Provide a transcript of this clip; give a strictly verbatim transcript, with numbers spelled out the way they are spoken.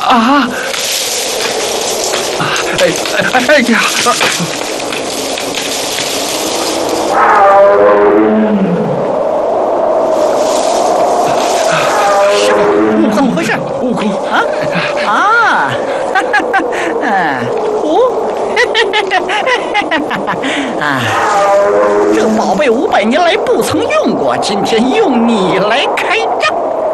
啊！哎哎哎呀！ 怎么回事？ 悟空啊啊！哈哈哈！嗯，哦，啊，这宝贝五百年来不曾用过，今天用你来开